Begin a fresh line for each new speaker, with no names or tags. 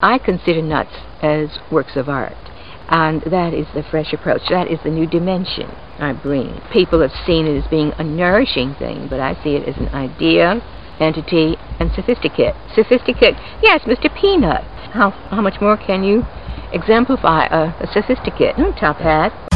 I consider nuts as works of art, and that is the fresh approach. That is the new dimension I bring. People have seen it as being a nourishing thing, but I see it as an idea, entity, and sophisticate. Sophisticate, yes, Mr. Peanut. How much more can you exemplify a sophisticate? Top hat.